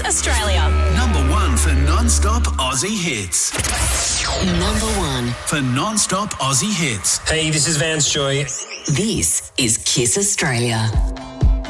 Kiss Australia. Number 1 for non-stop Aussie hits. Number 1 For non-stop Aussie hits. Hey, this is Vance Joy. This is Kiss Australia.